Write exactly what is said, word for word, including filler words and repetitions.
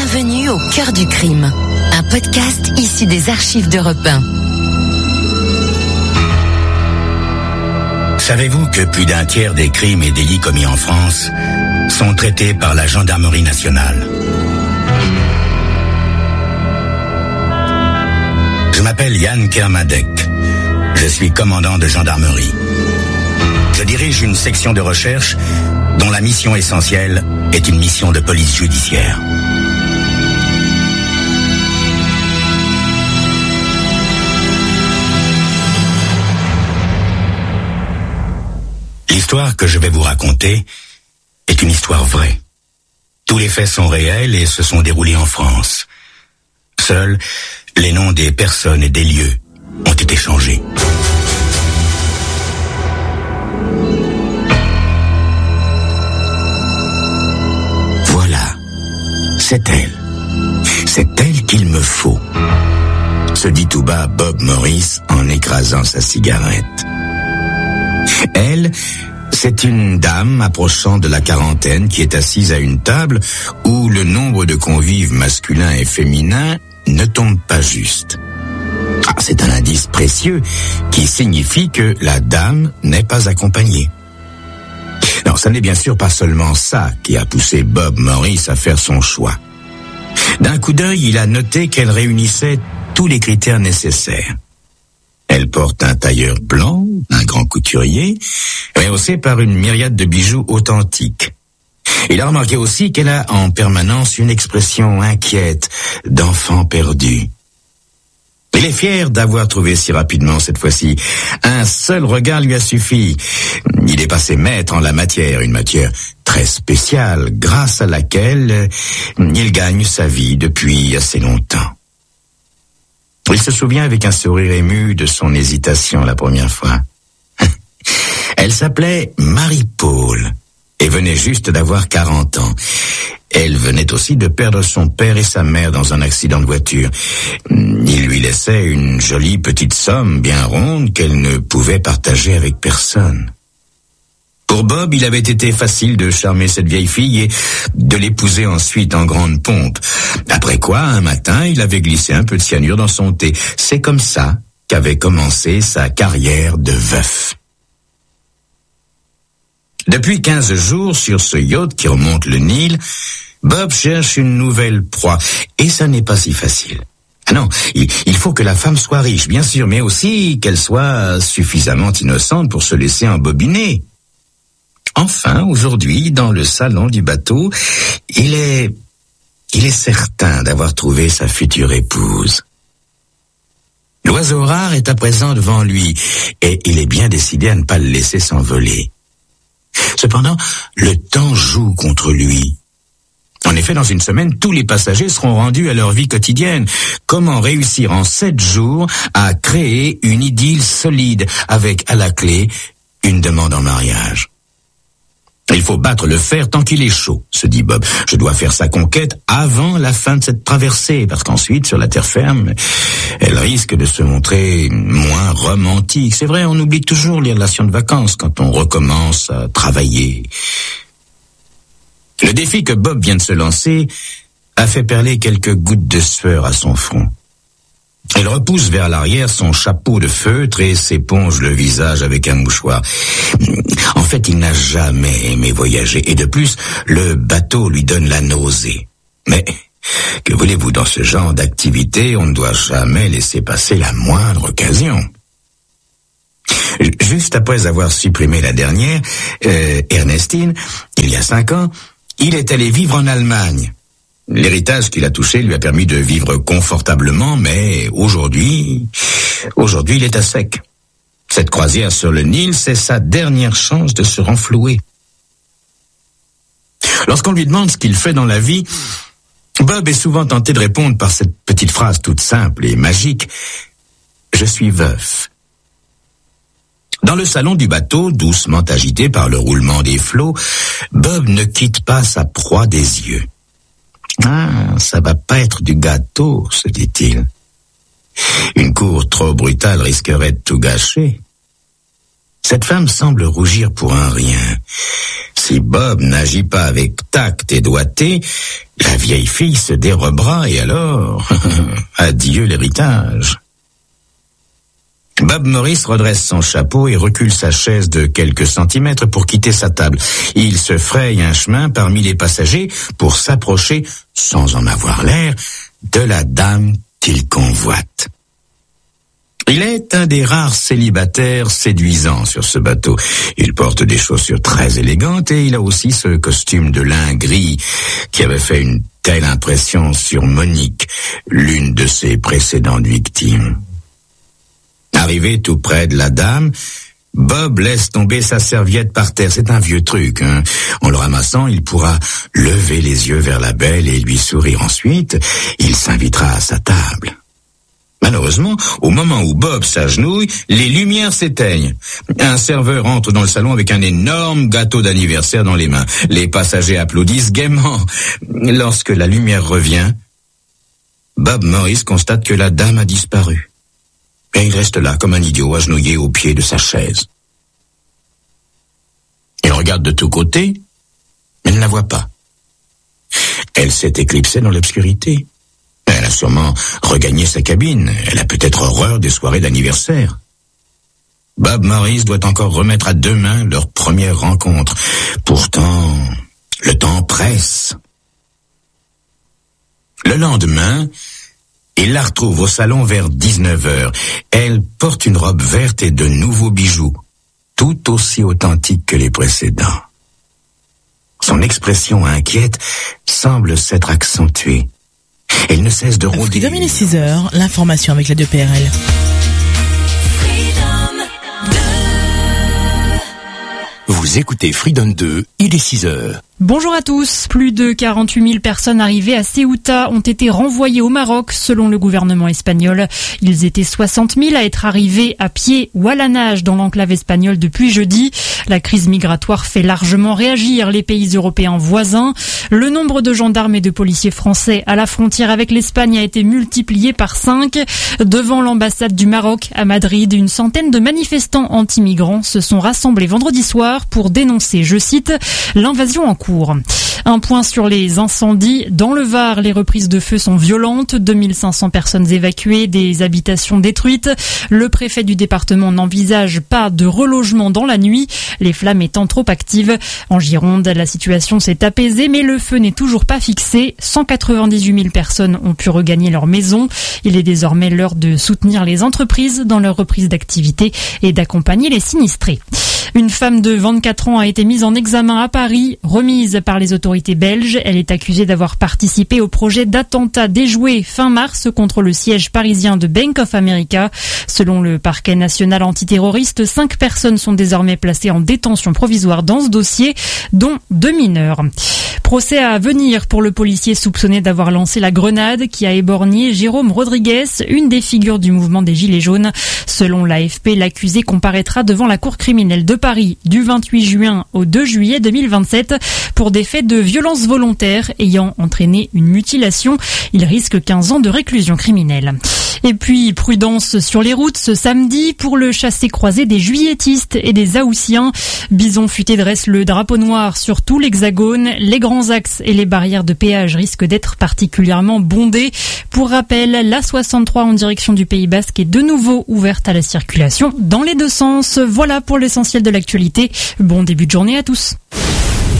Bienvenue au cœur du crime, un podcast issu des archives d'Europe un. Savez-vous que plus d'un tiers des crimes et délits commis en France sont traités par la gendarmerie nationale? Je m'appelle Yann Kermadec. Je suis commandant de gendarmerie. Je dirige une section de recherche dont la mission essentielle est une mission de police judiciaire. L'histoire que je vais vous raconter est une histoire vraie. Tous les faits sont réels et se sont déroulés en France. Seuls les noms des personnes et des lieux ont été changés. Voilà, c'est elle. C'est elle qu'il me faut, se dit tout bas Bob Morris en écrasant sa cigarette. Elle, c'est une dame approchant de la quarantaine qui est assise à une table où le nombre de convives masculins et féminins ne tombe pas juste. Ah, c'est un indice précieux qui signifie que la dame n'est pas accompagnée. Non, ça n'est bien sûr pas seulement ça qui a poussé Bob Morris à faire son choix. D'un coup d'œil, il a noté qu'elle réunissait tous les critères nécessaires. Elle porte un tailleur blanc, un grand couturier, rehaussé par une myriade de bijoux authentiques. Il a remarqué aussi qu'elle a en permanence une expression inquiète d'enfant perdu. Il est fier d'avoir trouvé si rapidement cette fois-ci. Un seul regard lui a suffi. Il est passé maître en la matière, une matière très spéciale, grâce à laquelle il gagne sa vie depuis assez longtemps. Il se souvient avec un sourire ému de son hésitation la première fois. Elle s'appelait Marie-Paul et venait juste d'avoir quarante ans. Elle venait aussi de perdre son père et sa mère dans un accident de voiture. Il lui laissait une jolie petite somme bien ronde qu'elle ne pouvait partager avec personne. Pour Bob, il avait été facile de charmer cette vieille fille et de l'épouser ensuite en grande pompe. Après quoi, un matin, il avait glissé un peu de cyanure dans son thé. C'est comme ça qu'avait commencé sa carrière de veuf. Depuis quinze jours, sur ce yacht qui remonte le Nil, Bob cherche une nouvelle proie. Et ça n'est pas si facile. Ah non, il, il faut que la femme soit riche, bien sûr, mais aussi qu'elle soit suffisamment innocente pour se laisser embobiner. Enfin, aujourd'hui, dans le salon du bateau, il est, il est certain d'avoir trouvé sa future épouse. L'oiseau rare est à présent devant lui, et il est bien décidé à ne pas le laisser s'envoler. Cependant, le temps joue contre lui. En effet, dans une semaine, tous les passagers seront rendus à leur vie quotidienne. Comment réussir en sept jours à créer une idylle solide avec, à la clé, une demande en mariage? Il faut battre le fer tant qu'il est chaud, se dit Bob. Je dois faire sa conquête avant la fin de cette traversée, parce qu'ensuite, sur la terre ferme, elle risque de se montrer moins romantique. C'est vrai, on oublie toujours les relations de vacances quand on recommence à travailler. Le défi que Bob vient de se lancer a fait perler quelques gouttes de sueur à son front. Elle repousse vers l'arrière son chapeau de feutre et s'éponge le visage avec un mouchoir. En fait, il n'a jamais aimé voyager et de plus, le bateau lui donne la nausée. Mais que voulez-vous, dans ce genre d'activité, on ne doit jamais laisser passer la moindre occasion. Juste après avoir supprimé la dernière, euh, Ernestine, il y a cinq ans, il est allé vivre en Allemagne. L'héritage qu'il a touché lui a permis de vivre confortablement, mais aujourd'hui, aujourd'hui il est à sec. Cette croisière sur le Nil, c'est sa dernière chance de se renflouer. Lorsqu'on lui demande ce qu'il fait dans la vie, Bob est souvent tenté de répondre par cette petite phrase toute simple et magique. Je suis veuf. Dans le salon du bateau, doucement agité par le roulement des flots, Bob ne quitte pas sa proie des yeux. Ah, ça va pas être du gâteau, se dit-il. Une cour trop brutale risquerait de tout gâcher. Cette femme semble rougir pour un rien. Si Bob n'agit pas avec tact et doigté, la vieille fille se dérobera et alors, adieu l'héritage. Bob Morris redresse son chapeau et recule sa chaise de quelques centimètres pour quitter sa table. Il se fraye un chemin parmi les passagers pour s'approcher, sans en avoir l'air, de la dame qu'il convoite. Il est un des rares célibataires séduisants sur ce bateau. Il porte des chaussures très élégantes et il a aussi ce costume de lin gris qui avait fait une telle impression sur Monique, l'une de ses précédentes victimes. Arrivé tout près de la dame, Bob laisse tomber sa serviette par terre. C'est un vieux truc, hein. En le ramassant, il pourra lever les yeux vers la belle et lui sourire. Ensuite, il s'invitera à sa table. Malheureusement, au moment où Bob s'agenouille, les lumières s'éteignent. Un serveur entre dans le salon avec un énorme gâteau d'anniversaire dans les mains. Les passagers applaudissent gaiement. Lorsque la lumière revient, Bob Morris constate que la dame a disparu. Et il reste là comme un idiot agenouillé au pied de sa chaise. Il regarde de tous côtés, mais ne la voit pas. Elle s'est éclipsée dans l'obscurité. Elle a sûrement regagné sa cabine. Elle a peut-être horreur des soirées d'anniversaire. Bob Morris doit encore remettre à demain leur première rencontre. Pourtant, le temps presse. Le lendemain, il la retrouve au salon vers dix-neuf heures. Elle porte une robe verte et de nouveaux bijoux, tout aussi authentiques que les précédents. Son expression inquiète semble s'être accentuée. Elle ne cesse de rôder. Freedom, il est six heures, l'information avec la deux P R L. Vous écoutez Freedom deux, il est six heures. Bonjour à tous. Plus de quarante-huit mille personnes arrivées à Ceuta ont été renvoyées au Maroc selon le gouvernement espagnol. Ils étaient soixante mille à être arrivés à pied ou à la nage dans l'enclave espagnole depuis jeudi. La crise migratoire fait largement réagir les pays européens voisins. Le nombre de gendarmes et de policiers français à la frontière avec l'Espagne a été multiplié par cinq. Devant l'ambassade du Maroc à Madrid, une centaine de manifestants anti-migrants se sont rassemblés vendredi soir pour dénoncer, je cite, l'invasion en cours. Un point sur les incendies. Dans le Var, les reprises de feu sont violentes. deux mille cinq cents personnes évacuées, des habitations détruites. Le préfet du département n'envisage pas de relogement dans la nuit, les flammes étant trop actives. En Gironde, la situation s'est apaisée, mais le feu n'est toujours pas fixé. cent quatre-vingt-dix-huit mille personnes ont pu regagner leur maison. Il est désormais l'heure de soutenir les entreprises dans leur reprise d'activité et d'accompagner les sinistrés. Une femme de vingt-quatre ans a été mise en examen à Paris, remise par les autorités belges. Elle est accusée d'avoir participé au projet d'attentat déjoué fin mars contre le siège parisien de Bank of America. Selon le parquet national antiterroriste, cinq personnes sont désormais placées en détention provisoire dans ce dossier, dont deux mineurs. Procès à venir pour le policier soupçonné d'avoir lancé la grenade qui a éborgné Jérôme Rodriguez, une des figures du mouvement des Gilets jaunes. Selon l'A F P, l'accusé comparaîtra devant la cour criminelle de Paris du vingt-huit juin au deux juillet deux mille vingt-sept pour des faits de violence volontaire ayant entraîné une mutilation. Il risque quinze ans de réclusion criminelle. Et puis, prudence sur les routes ce samedi pour le chassé-croisé des juilletistes et des Haussiens. Bison Futé dresse le drapeau noir sur tout l'hexagone. Les grands axes et les barrières de péage risquent d'être particulièrement bondés. Pour rappel, l'A soixante-trois en direction du Pays Basque est de nouveau ouverte à la circulation dans les deux sens. Voilà pour l'essentiel de l'actualité. Bon début de journée à tous.